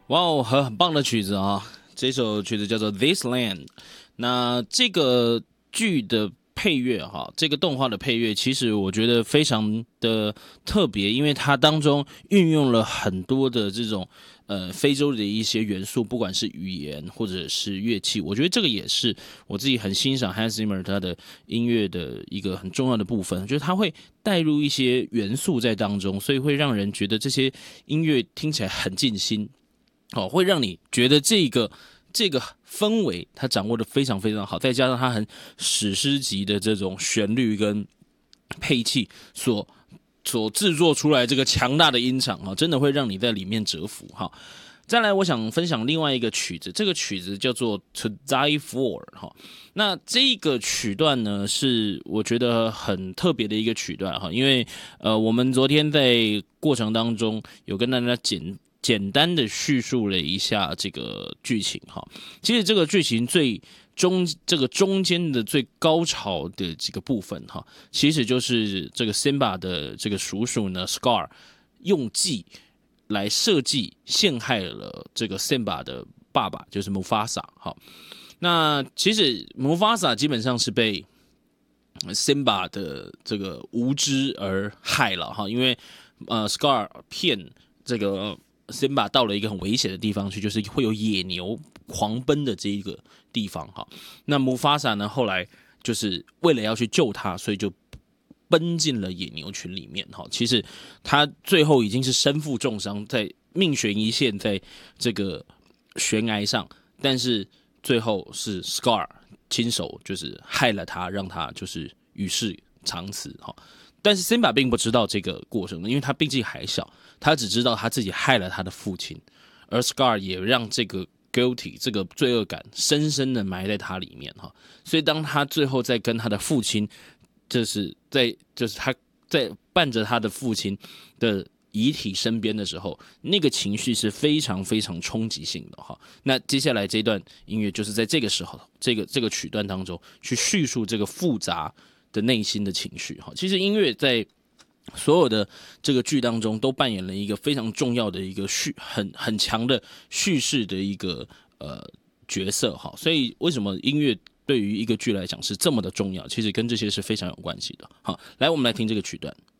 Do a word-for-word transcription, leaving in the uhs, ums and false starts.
哇哦，很很棒的曲子啊！这首曲子叫做《This Land》。那这个剧的配乐哈，这个动画的配乐，其实我觉得非常的特别，因为它当中运用了很多的这种呃非洲的一些元素，不管是语言或者是乐器，我觉得这个也是我自己很欣赏 Hans Zimmer 他的音乐的一个很重要的部分，就是他会带入一些元素在当中，所以会让人觉得这些音乐听起来很进心。哦，会让你觉得这个这个氛围他掌握的非常非常好，再加上他很史诗级的这种旋律跟配器所所制作出来这个强大的音场啊，真的会让你在里面折服哈。再来，我想分享另外一个曲子，这个曲子叫做《To Die For》哈。那这个曲段呢，是我觉得很特别的一个曲段哈，因为呃，我们昨天在过程当中有跟大家简简单的叙述了一下这个剧情哈。其实这个剧情最中这个中间的最高潮的几个部分哈，其实就是这个 Simba 的这个叔叔呢 Scar 用计来设计陷害了这个 Simba 的爸爸，就是 Mufasa 哈。那其实 Mufasa 基本上是被 Simba 的这个无知而害了哈，因为呃 Scar 骗这个 Simba 到了一个很危险的地方去，就是会有野牛狂奔的这一个地方哈。那 Mufasa 呢，后来就是为了要去救他，所以就奔进了野牛群里面哈。其实他最后已经是身负重伤，在命悬一线，在这个悬崖上，但是最后是 Scar 亲手就是害了他，让他就是与世长辞哈。但是 Simba 并不知道这个过程，因为他毕竟还小，他只知道他自己害了他的父亲，而 Scar 也让这个 guilty 这个罪恶感深深的埋在他里面哈。所以当他最后在跟他的父亲，就是在就是他在伴着他的父亲的遗体身边的时候，那个情绪是非常非常冲击性的哈。那接下来这段音乐就是在这个时候，这个这个曲段当中去叙述这个复杂的内心的情绪哈。其实音乐在所有的这个剧当中都扮演了一个非常重要的一个叙很很强的叙事的一个呃角色哈。所以为什么音乐对于一个剧来讲是这么的重要？其实跟这些是非常有关系的。好，来我们来听这个曲段。